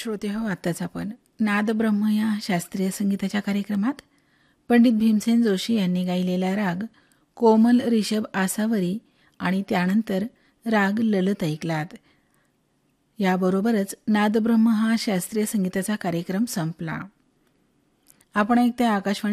श्रोते हो, आत्ताच आपण नादब्रह्म या शास्त्रीय संगीताच्या कार्यक्रमात पंडित भीमसेन जोशी यांनी गायलेला राग कोमल रिषभ आसावरी आणि त्यानंतर राग ललत ऐकलात. याबरोबरच नादब्रह्म हा शास्त्रीय संगीताचा कार्यक्रम संपला. आपण ऐकते आकाशवाणी